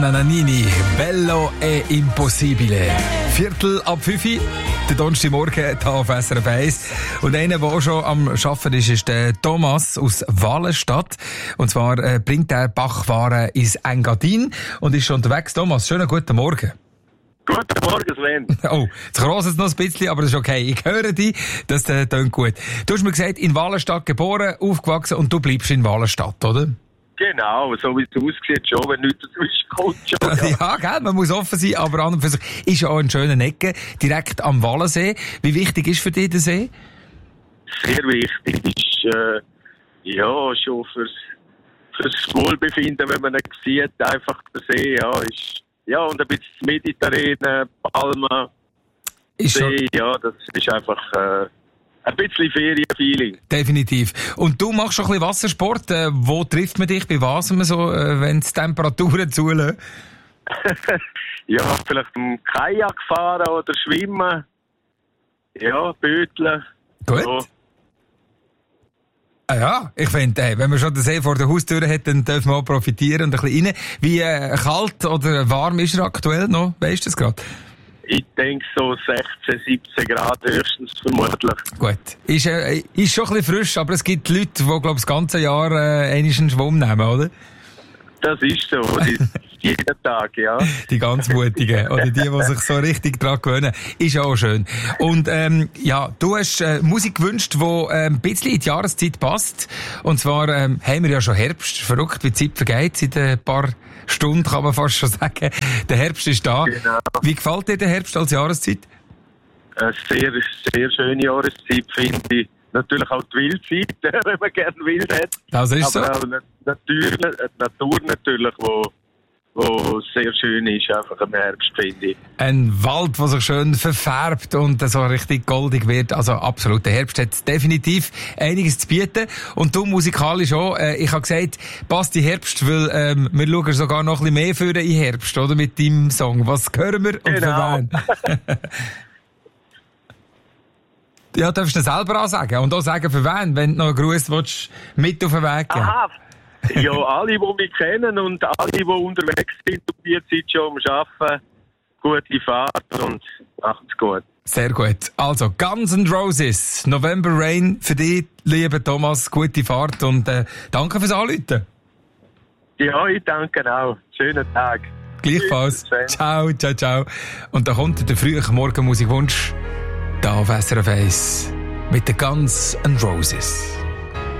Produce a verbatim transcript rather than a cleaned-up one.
Nannini, Bello e Impossibile. Viertel ab fünf, der Donnerstagmorgen hier auf S R F eins. Und einer, der auch schon am Arbeiten ist, ist der Thomas aus Wallenstadt. Und zwar äh, bringt er Bachwaren ins Engadin und ist schon unterwegs. Thomas, schönen guten Morgen. Guten Morgen, Sven. Oh, jetzt kross es noch ein bisschen, aber das ist okay. Ich höre dich, das äh, klingt gut. Du hast mir gesagt, in Wallenstadt geboren, aufgewachsen und du bleibst in Wallenstadt, oder? Genau, so wie es aussieht schon, wenn nichts dazwischen kommt. Schon, ja, ja gell, man muss offen sein, aber an und für sich ist ja auch eine schöne Ecke, direkt am Wallensee. Wie wichtig ist für dich der See? Sehr wichtig. Ist, äh, ja, schon fürs, fürs Wohlbefinden, wenn man ihn sieht, einfach der See, ja, ist, ja, und ein bisschen Mediterranean, Palma, ist See, schon... ja, das ist einfach, äh, ein bisschen Ferienfeeling. Definitiv. Und du machst schon ein bisschen Wassersport. Äh, wo trifft man dich? Bei was man so, äh, wenn die Temperaturen zulassen? Ja, vielleicht im Kajak fahren oder schwimmen. Ja, Böteln. Gut. So. Ah ja, ich finde, äh, wenn man schon den See vor der Haustür hat, dann dürfen wir auch profitieren und ein bisschen rein. Wie äh, kalt oder warm ist er aktuell noch? Weißt du das gerade? Ich denke so sechzehn, siebzehn Grad höchstens vermutlich. Gut. Ist, äh, ist schon ein bisschen frisch, aber es gibt Leute, die, glaube ich, das ganze Jahr äh, einmal einen Schwamm nehmen, oder? Das ist so. Jeden Tag, ja. Die ganz Mutigen. Oder die, die sich so richtig dran gewöhnen. Ist auch schön. Und, ähm, ja, du hast äh, Musik gewünscht, die äh, ein bisschen in die Jahreszeit passt. Und zwar ähm, haben wir ja schon Herbst. Verrückt, wie die Zeit vergeht. Seit ein paar Stunden kann man fast schon sagen. Der Herbst ist da. Genau. Wie gefällt dir der Herbst als Jahreszeit? Eine sehr, sehr schöne Jahreszeit, finde ich. Natürlich auch die Wildzeit, wenn man gerne wild hat. Das ist aber so. auch die Natur, die Natur natürlich, wo, wo sehr schön ist, einfach im Herbst, finde ich. Ein Wald, der sich schön verfärbt und so richtig goldig wird. Also absolut, der Herbst hat definitiv einiges zu bieten. Und du musikalisch auch. Äh, ich habe gesagt, passt die Herbst, weil ähm, wir schauen sogar noch ein bisschen mehr für den Herbst, oder? Mit deinem Song. Was hören wir und Genau. für wen? Ja, darfst du selber auch sagen. Und auch sagen, für wen, wenn du noch einen Gruß willst, mit auf den Weg geben. Aha. Ja, alle, die mich kennen und alle, die unterwegs sind und die Zeit schon am Arbeiten, gute Fahrt und macht's gut. Sehr gut. Also, Guns N' Roses, November Rain für dich, lieber Thomas, gute Fahrt und äh, danke fürs Anrufen. Ja, ich danke auch. Schönen Tag. Gleichfalls. Tschüss. Ciao, ciao, ciao. Und da kommt der frühe Morgenmusikwunsch da auf S R F eins mit den Guns N' Roses.